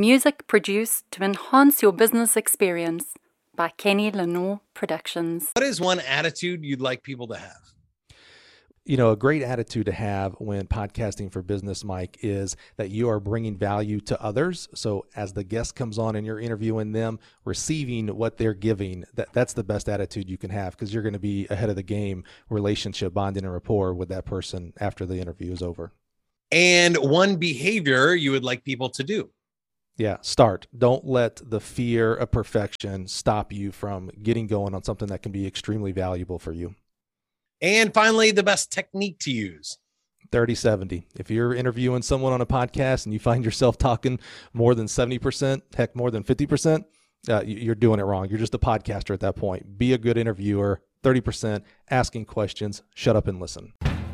Music produced to enhance your business experience by Kenny Lenore Productions. What is one attitude you'd like people to have? You know, a great attitude to have when podcasting for business, Mike, is that you are bringing value to others. So as the guest comes on and you're interviewing them, receiving what they're giving, that's the best attitude you can have, because you're going to be ahead of the game, relationship, bonding, and rapport with that person after the interview is over. And one behavior you would like people to do? Yeah, start. Don't let the fear of perfection stop you from getting going on something that can be extremely valuable for you. And finally, the best technique to use. 30-70. If you're interviewing someone on a podcast and you find yourself talking more than 70%, heck, more than 50%, you're doing it wrong. You're just a podcaster at that point. Be a good interviewer. 30%, asking questions, shut up and listen.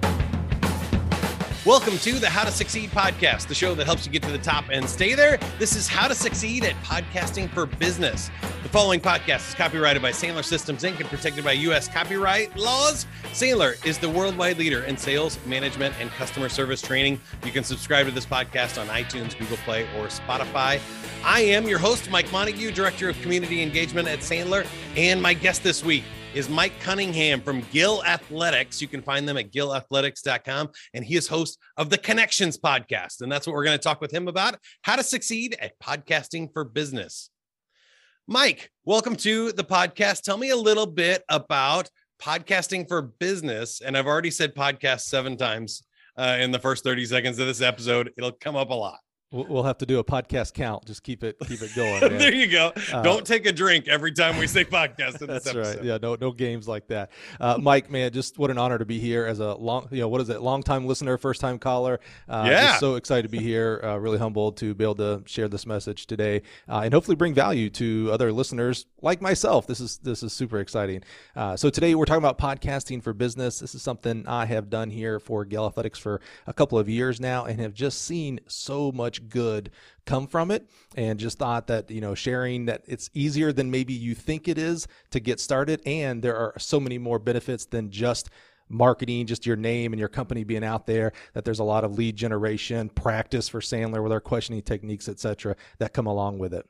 Welcome to the How to Succeed podcast, the show that helps you get to the top and stay there. This is How to Succeed at Podcasting for Business. The following podcast is copyrighted by Sandler Systems, Inc. and protected by U.S. copyright laws. Sandler is the worldwide leader in sales, management, and customer service training. You can subscribe to this podcast on iTunes, Google Play, or Spotify. I am your host, Mike Montague, Director of Community Engagement at Sandler, and my guest this week is Mike Cunningham from Gill Athletics. You can find them at gillathletics.com, and he is host of the Connections podcast. And that's what we're going to talk with him about, how to succeed at podcasting for business. Mike, welcome to the podcast. Tell me a little bit about podcasting for business. And I've already said podcast 7 times in the first 30 seconds of this episode. It'll come up a lot. We'll have to do a podcast count. Just keep it going. Man. There you go. Don't take a drink every time we say podcast in this that's episode. Right. Yeah, no games like that. Mike, man, just what an honor to be here as a long-time listener, first-time caller. Just so excited to be here. Really humbled to be able to share this message today, and hopefully bring value to other listeners like myself. This is super exciting. So today we're talking about podcasting for business. This is something I have done here for Gill Athletics for a couple of years now, and have just seen so much good come from it, and just thought that, sharing that it's easier than maybe you think it is to get started, and there are so many more benefits than just marketing, just your name and your company being out there, that there's a lot of lead generation, practice for Sandler with our questioning techniques, etc., that come along with it.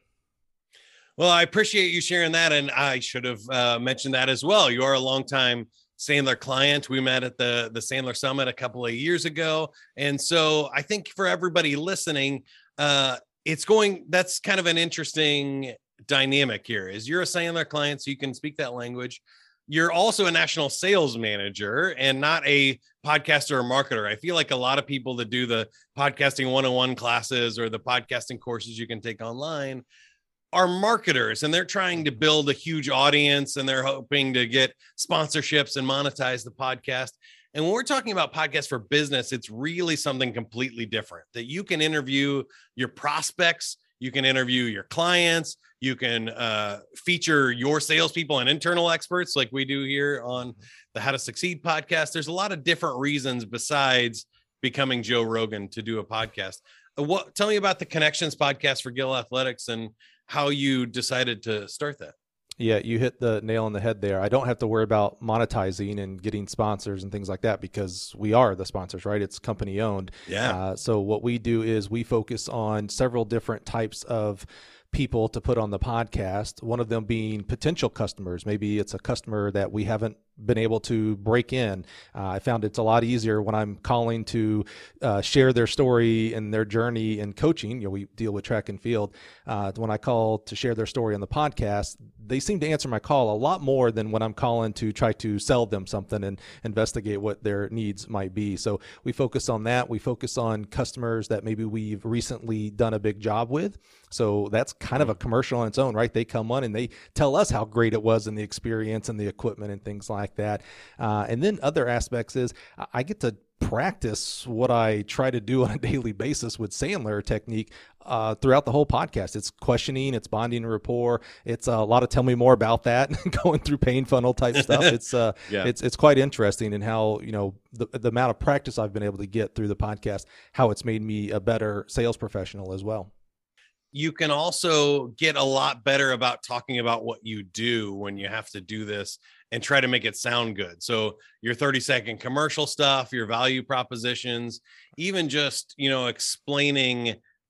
Well, I appreciate you sharing that, and I should have mentioned that as well. You are a longtime Sandler client. We met at the Sandler Summit a couple of years ago. And so I think for everybody listening, that's kind of an interesting dynamic here. Is you're a Sandler client, so you can speak that language. You're also a national sales manager and not a podcaster or marketer. I feel like a lot of people that do the podcasting 101 classes or the podcasting courses you can take online are marketers, and they're trying to build a huge audience, and they're hoping to get sponsorships and monetize the podcast. And when we're talking about podcasts for business, it's really something completely different, that you can interview your prospects, you can interview your clients, you can feature your salespeople and internal experts like we do here on the How to Succeed podcast. There's a lot of different reasons besides becoming Joe Rogan to do a podcast. Tell me about the Connections podcast for Gill Athletics and how you decided to start that. Yeah, you hit the nail on the head there. I don't have to worry about monetizing and getting sponsors and things like that, because we are the sponsors, right? It's company owned. Yeah. So what we do is we focus on several different types of people to put on the podcast. One of them being potential customers. Maybe it's a customer that we haven't been able to break in. I found it's a lot easier when I'm calling to share their story and their journey in coaching. We deal with track and field. When I call to share their story on the podcast, they seem to answer my call a lot more than when I'm calling to try to sell them something and investigate what their needs might be. So we focus on that. We focus on customers that maybe we've recently done a big job with. So that's kind of a commercial on its own, right? They come on and they tell us how great it was and the experience and the equipment and things like that. And then other aspects is I get to practice what I try to do on a daily basis with Sandler technique throughout the whole podcast. It's questioning, it's bonding and rapport. It's a lot of tell me more about that, going through pain funnel type stuff. It's quite interesting in how, the amount of practice I've been able to get through the podcast, how it's made me a better sales professional as well. You can also get a lot better about talking about what you do when you have to do this and try to make it sound good. So your 30-second commercial stuff, your value propositions, even just, explaining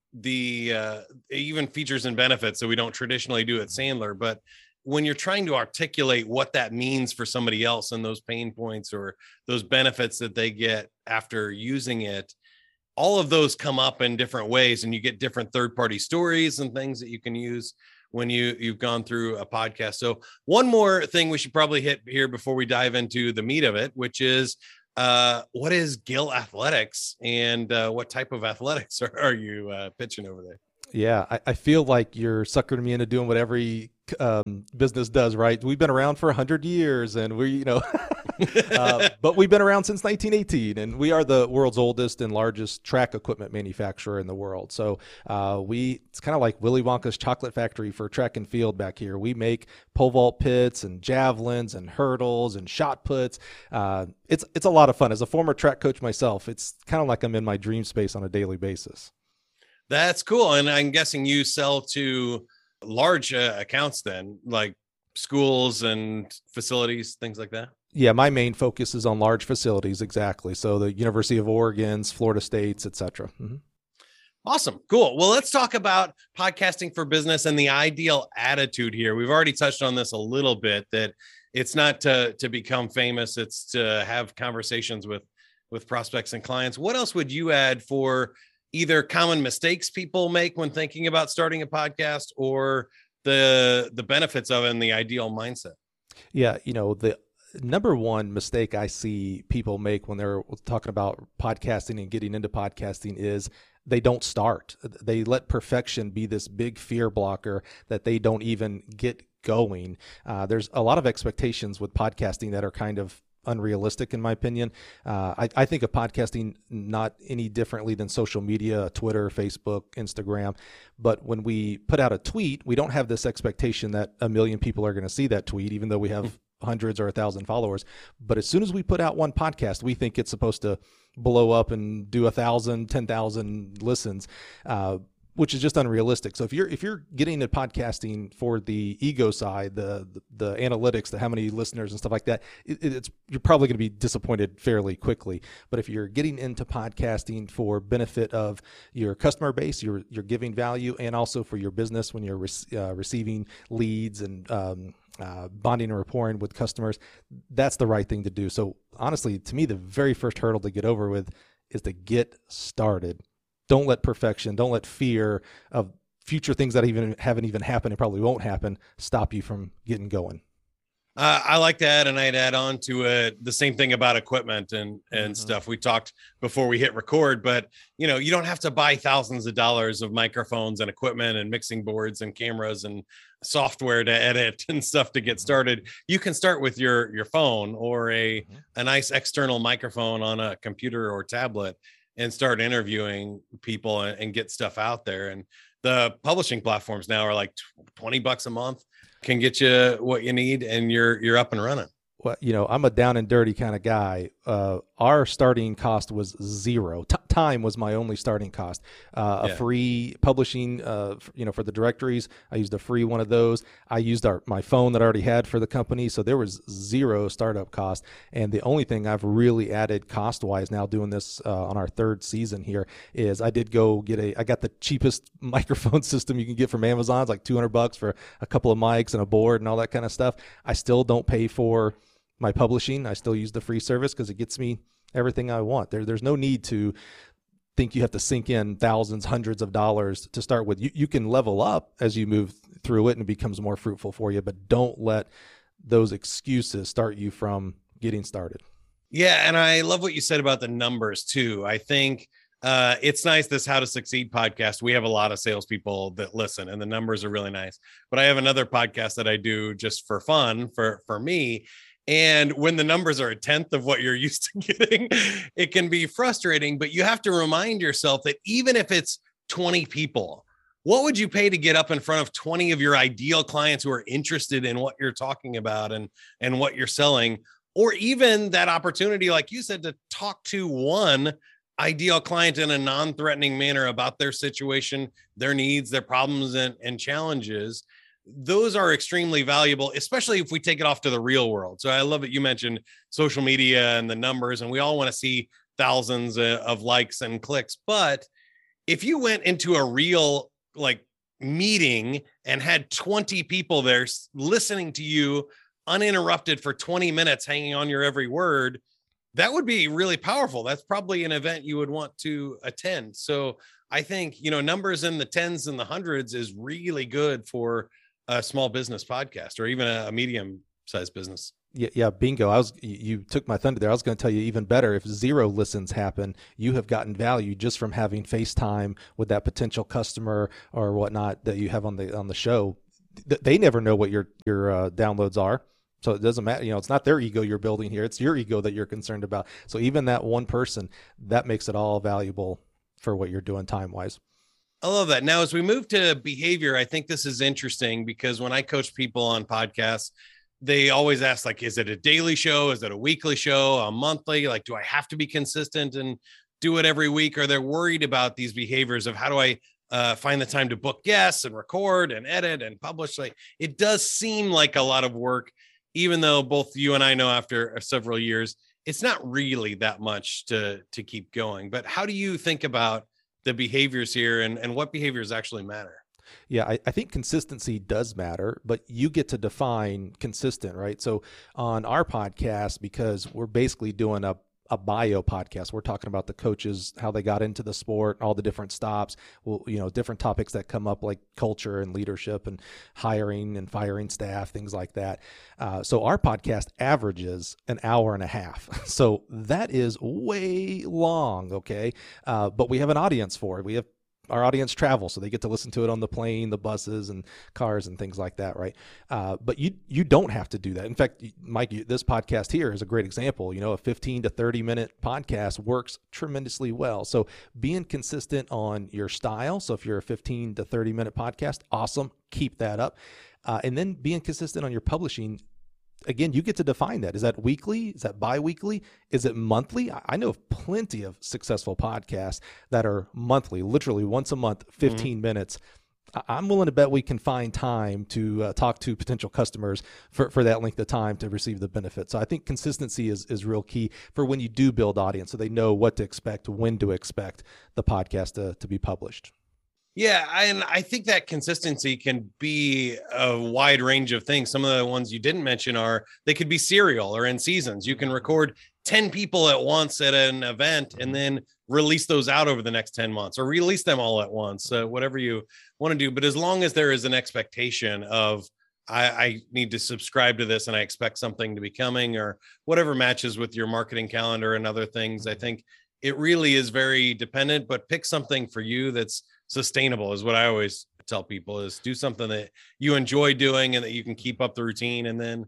even features and benefits that we don't traditionally do at Sandler. But when you're trying to articulate what that means for somebody else and those pain points or those benefits that they get after using it, all of those come up in different ways, and you get different third-party stories and things that you can use when you've gone through a podcast. So one more thing we should probably hit here before we dive into the meat of it, which is what is Gill Athletics, and what type of athletics are you pitching over there? Yeah, I feel like you're suckering me into doing what every business does, right? We've been around for 100 years, and but we've been around since 1918, and we are the world's oldest and largest track equipment manufacturer in the world. So it's kind of like Willy Wonka's chocolate factory for track and field back here. We make pole vault pits and javelins and hurdles and shot puts. It's a lot of fun. As a former track coach myself, it's kind of like I'm in my dream space on a daily basis. That's cool. And I'm guessing you sell to large accounts then, like schools and facilities, things like that? Yeah, my main focus is on large facilities, exactly. So the University of Oregon's, Florida State's, et cetera. Mm-hmm. Awesome. Cool. Well, let's talk about podcasting for business and the ideal attitude here. We've already touched on this a little bit, that it's not to become famous. It's to have conversations with prospects and clients. What else would you add for either common mistakes people make when thinking about starting a podcast, or the benefits of it and the ideal mindset? Yeah, the number one mistake I see people make when they're talking about podcasting and getting into podcasting is they don't start. They let perfection be this big fear blocker that they don't even get going. There's a lot of expectations with podcasting that are kind of unrealistic, in my opinion. I think of podcasting not any differently than social media, Twitter, Facebook, Instagram. But when we put out a tweet, we don't have this expectation that 1 million people are going to see that tweet, even though we have hundreds or 1,000 followers. But as soon as we put out one podcast, we think it's supposed to blow up and do 1,000, 10,000 listens. Which is just unrealistic. So if you're getting into podcasting for the ego side, the analytics, how many listeners and stuff like that, you're probably going to be disappointed fairly quickly. But if you're getting into podcasting for benefit of your customer base, you're giving value, and also for your business when you're receiving leads and bonding and rapporting with customers, that's the right thing to do. So honestly, to me, the very first hurdle to get over with is to get started. Don't let perfection, don't let fear of future things that haven't even happened and probably won't happen stop you from getting going. I like that. And I'd add on to it the same thing about equipment and stuff. We talked before we hit record, but you don't have to buy thousands of dollars of microphones and equipment and mixing boards and cameras and software to edit and stuff to get started. You can start with your phone or a nice external microphone on a computer or tablet and start interviewing people and get stuff out there. And the publishing platforms now are like $20 a month, can get you what you need, and you're up and running. Well, I'm a down and dirty kind of guy. Our starting cost was zero. Time was my only starting cost. A free publishing, for the directories, I used a free one of those. I used my phone that I already had for the company. So there was zero startup cost. And the only thing I've really added cost-wise now doing this on our third season here is I did go I got the cheapest microphone system you can get from Amazon. It's like $200 for a couple of mics and a board and all that kind of stuff. I still don't pay for my publishing. I still use the free service because it gets me everything I want. There's no need to think you have to sink in thousands, hundreds of dollars to start with. You can level up as you move through it and it becomes more fruitful for you, but don't let those excuses start you from getting started. Yeah. And I love what you said about the numbers too. I think it's nice, this How to Succeed podcast. We have a lot of salespeople that listen and the numbers are really nice, but I have another podcast that I do just for fun for me. And when the numbers are a tenth of what you're used to getting, it can be frustrating, but you have to remind yourself that even if it's 20 people, what would you pay to get up in front of 20 of your ideal clients who are interested in what you're talking about and what you're selling? Or even that opportunity, like you said, to talk to one ideal client in a non-threatening manner about their situation, their needs, their problems and challenges. Those are extremely valuable, especially if we take it off to the real world. So I love that you mentioned social media and the numbers, and we all want to see thousands of likes and clicks. But if you went into a real like meeting and had 20 people there listening to you uninterrupted for 20 minutes, hanging on your every word, that would be really powerful. That's probably an event you would want to attend. So I think, numbers in the tens and the hundreds is really good for a small business podcast or even a medium sized business. Yeah, bingo. You took my thunder there. I was going to tell you even better. If 0 listens happen, you have gotten value just from having FaceTime with that potential customer or whatnot that you have on the show. They never know what your downloads are. So it doesn't matter. It's not their ego you're building here. It's your ego that you're concerned about. So even that one person, that makes it all valuable for what you're doing time-wise. I love that. Now, as we move to behavior, I think this is interesting because when I coach people on podcasts, they always ask, like, is it a daily show? Is it a weekly show? A monthly? Like, do I have to be consistent and do it every week? Or they're worried about these behaviors of how do I find the time to book guests and record and edit and publish? Like, it does seem like a lot of work, even though both you and I know after several years, it's not really that much to keep going. But how do you think about the behaviors here and what behaviors actually matter? Yeah, I think consistency does matter, but you get to define consistent, right? So on our podcast, because we're basically doing a bio podcast, we're talking about the coaches, how they got into the sport, all the different stops, different topics that come up like culture and leadership and hiring and firing staff, things like that. So our podcast averages an hour and a half. So that is way long, okay? But we have an audience for it. Our audience travels, so they get to listen to it on the plane, the buses and cars and things like that, right? But you don't have to do that. In fact, Mike, this podcast here is a great example. A 15 to 30 minute podcast works tremendously well. So being consistent on your style. So if you're a 15 to 30 minute podcast, awesome, keep that up. And then being consistent on your publishing. Again, you get to define that. Is that weekly? Is that bi-weekly? Is it monthly? I know of plenty of successful podcasts that are monthly, literally once a month, 15 minutes. I'm willing to bet we can find time to talk to potential customers for that length of time to receive the benefit. So I think consistency is real key for when you do build audience, so they know what to expect, when to expect the podcast to be published. Yeah, and I think that consistency can be a wide range of things. Some of the ones you didn't mention they could be serial or in seasons. You can record 10 people at once at an event and then release those out over the next 10 months or release them all at once, whatever you want to do. But as long as there is an expectation of, I need to subscribe to this and I expect something to be coming or whatever matches with your marketing calendar and other things, I think it really is very dependent, but pick something for you that's sustainable is what I always tell people, is do something that you enjoy doing and that you can keep up the routine. And then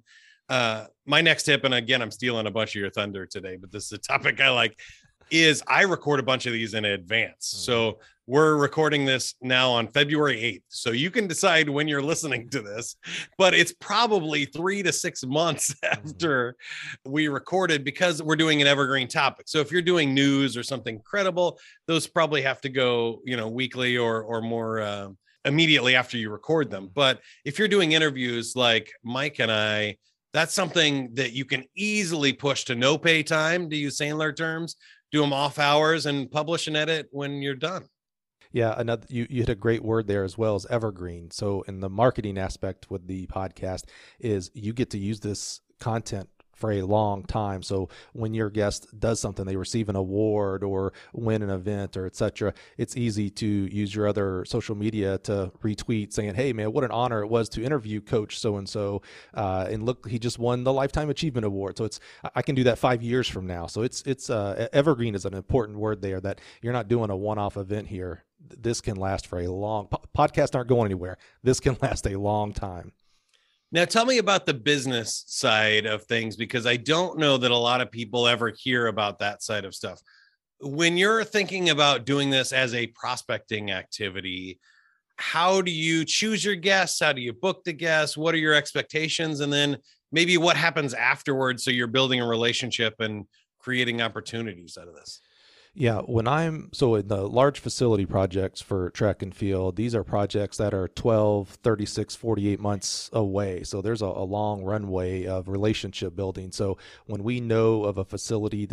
my next tip, and again, I'm stealing a bunch of your thunder today, but this is a topic I like, is I record a bunch of these in advance. So we're recording this now on February 8th. So you can decide when you're listening to this, but it's probably 3 to 6 months after we recorded because we're doing an evergreen topic. So if you're doing news or something credible, those probably have to go, weekly or more immediately after you record them. But if you're doing interviews like Mike and I, that's something that you can easily push to no pay time, to use Sandler terms, do them off hours and publish and edit when you're done. Yeah, you hit a great word there as well, as evergreen. So in the marketing aspect with the podcast is you get to use this content for a long time. So when your guest does something, they receive an award or win an event or et cetera, it's easy to use your other social media to retweet saying, hey man, what an honor it was to interview Coach so-and-so. And look, he just won the Lifetime Achievement Award. So I can do that 5 years from now. So it's evergreen is an important word there, that you're not doing a one-off event here. This can last for a long, podcasts aren't going anywhere. This can last a long time. Now, tell me about the business side of things, because I don't know that a lot of people ever hear about that side of stuff. When you're thinking about doing this as a prospecting activity, how do you choose your guests? How do you book the guests? What are your expectations? And then maybe what happens afterwards, so you're building a relationship and creating opportunities out of this? Yeah, so in the large facility projects for track and field, these are projects that are 12, 36, 48 months away. So there's a long runway of relationship building. So when we know of a facility that is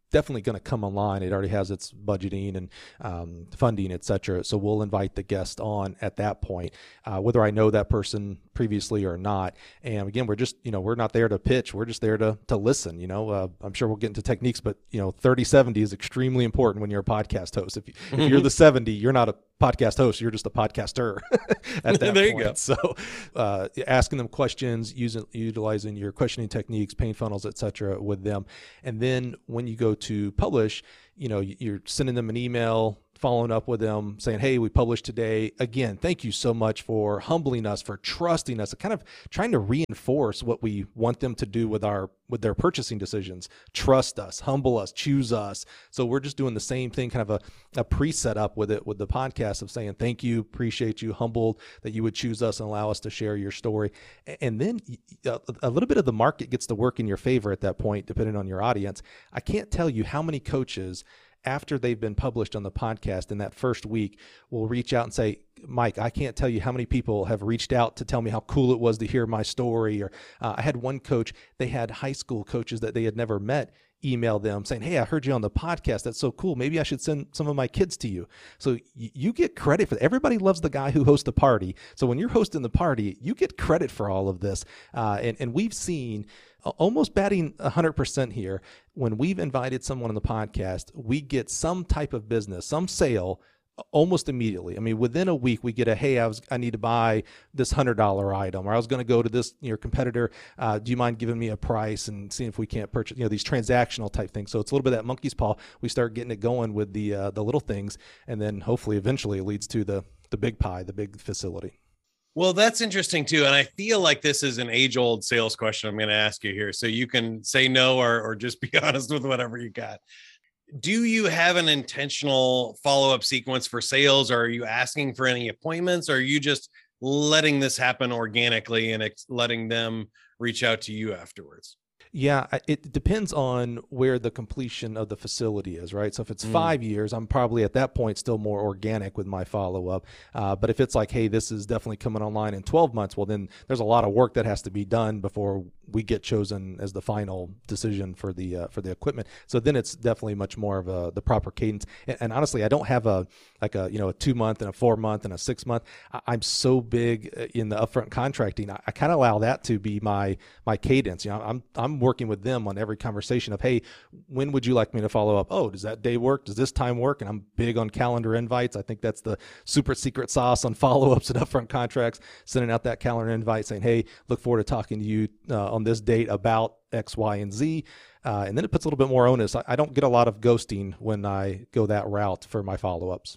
definitely going to come online. It already has its budgeting and funding, et cetera. So we'll invite the guest on at that point, whether I know that person previously or not. And again, we're just, we're not there to pitch. We're just there to listen. I'm sure we'll get into techniques, but 30-70 is extremely important when you're a podcast host. If you're the 70, you're not a podcast host, you're just a podcaster at that there point. You go. So asking them questions, utilizing your questioning techniques, pain funnels, et cetera, with them. And then when you go to publish, you're sending them an email, following up with them saying, hey, we published today. Again, thank you so much for humbling us, for trusting us, kind of trying to reinforce what we want them to do with their purchasing decisions. Trust us, humble us, choose us. So we're just doing the same thing, kind of a pre-set up with it, with the podcast of saying, thank you, appreciate you, humbled that you would choose us and allow us to share your story. And then a little bit of the market gets to work in your favor at that point, depending on your audience. I can't tell you how many coaches, after they've been published on the podcast in that first week, will reach out and say, Mike, I can't tell you how many people have reached out to tell me how cool it was to hear my story. Or I had one coach, they had high school coaches that they had never met email them saying, hey, I heard you on the podcast. That's so cool. Maybe I should send some of my kids to you. So you get credit for that. Everybody loves the guy who hosts the party. So when you're hosting the party, you get credit for all of this. And we've seen almost batting 100% here. When we've invited someone on the podcast, we get some type of business, some sale almost immediately. I mean, within a week, we get hey, I need to buy this $100 item, or I was going to go to this your competitor. Do you mind giving me a price and seeing if we can't purchase? These transactional type things. So it's a little bit of that monkey's paw. We start getting it going with the little things, and then hopefully, eventually, it leads to the big pie, the big facility. Well, that's interesting too. And I feel like this is an age-old sales question I'm going to ask you here. So you can say no or just be honest with whatever you got. Do you have an intentional follow-up sequence for sales? Or are you asking for any appointments? Or are you just letting this happen organically and letting them reach out to you afterwards? Yeah, it depends on where the completion of the facility is, right? So if it's 5 years, I'm probably at that point still more organic with my follow-up. But if it's like, hey, this is definitely coming online in 12 months, well, then there's a lot of work that has to be done before we get chosen as the final decision for the equipment. So then it's definitely much more of the proper cadence. And honestly, I don't have a 2 month and a 4 month and a 6 month. I'm so big in the upfront contracting. I kind of allow that to be my cadence. I'm working with them on every conversation of, hey, when would you like me to follow up? Oh, does that day work? Does this time work? And I'm big on calendar invites. I think that's the super secret sauce on follow-ups and upfront contracts, sending out that calendar invite saying, hey, look forward to talking to you on this date about X, Y, and Z. And then it puts a little bit more onus. I don't get a lot of ghosting when I go that route for my follow-ups.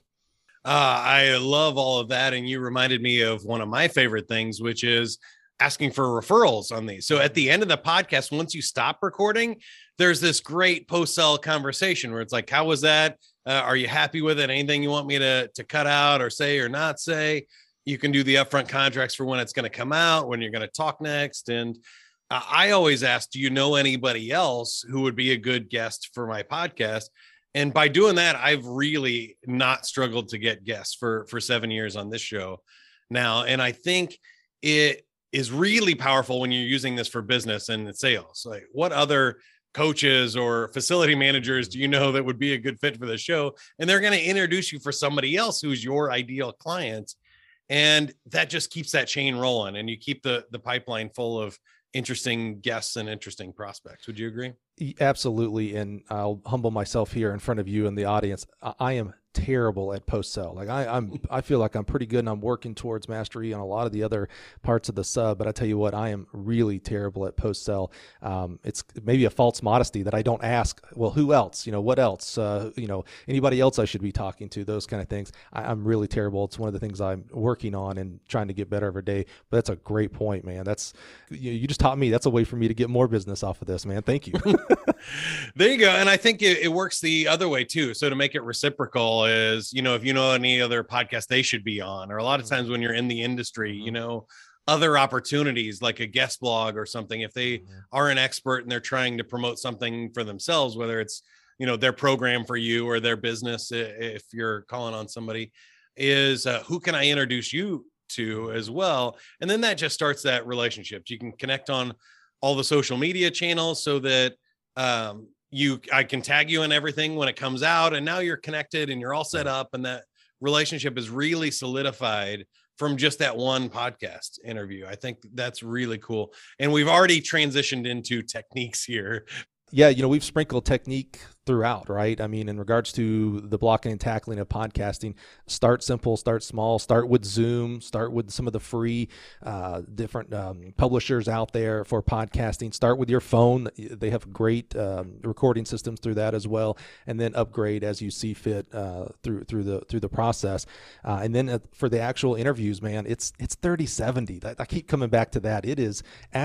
I love all of that. And you reminded me of one of my favorite things, which is asking for referrals on these. So at the end of the podcast, once you stop recording, there's this great post-sell conversation where it's like, how was that? Are you happy with it? Anything you want me to cut out or say or not say? You can do the upfront contracts for when it's going to come out, when you're going to talk next. And I always ask, do you know anybody else who would be a good guest for my podcast? And by doing that, I've really not struggled to get guests for 7 years on this show now. And I think it is really powerful when you're using this for business and sales. Like, what other coaches or facility managers do you know that would be a good fit for the show? And they're going to introduce you for somebody else who's your ideal client. And that just keeps that chain rolling, and you keep the pipeline full of interesting guests and interesting prospects. Would you agree? Absolutely. And I'll humble myself here in front of you and the audience. I am terrible at post sell. Like I feel like I'm pretty good and I'm working towards mastery on a lot of the other parts of the sub, but I tell you what, I am really terrible at post sell. It's maybe a false modesty that I don't ask, well, who else, what else, anybody else I should be talking to, those kind of things. I'm really terrible. It's one of the things I'm working on and trying to get better every day, but that's a great point, man. That's, you just taught me, that's a way for me to get more business off of this, man. Thank you. There you go. And I think it works the other way too. So to make it reciprocal is, if you know any other podcast they should be on, or a lot of times when you're in the industry, other opportunities like a guest blog or something, if they are an expert and they're trying to promote something for themselves, whether it's, their program for you or their business, if you're calling on somebody, is who can I introduce you to as well? And then that just starts that relationship. You can connect on all the social media channels so that, I can tag you in everything when it comes out, and now you're connected and you're all set up, and that relationship is really solidified from just that one podcast interview. I think that's really cool. And we've already transitioned into techniques here. Yeah, we've sprinkled technique throughout, right? I mean, in regards to the blocking and tackling of podcasting, start simple, start small, start with Zoom, start with some of the free different publishers out there for podcasting. Start with your phone. They have great recording systems through that as well, and then upgrade as you see fit through the process. And then for the actual interviews, man, it's 30/70. I keep coming back to that. It is